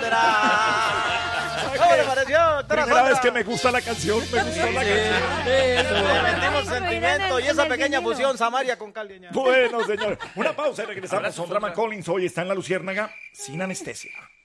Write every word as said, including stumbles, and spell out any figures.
Sandra. ¿Cómo le pareció, doctora Primera Sandra? vez que me gusta la canción, me gustó la canción. Le metimos sentimiento y esa pequeña fusión, Samaria con Caldeña. Bueno, señor. Una pausa y regresamos. Sondra McCollins hoy está en La Luciérnaga sin anestesia.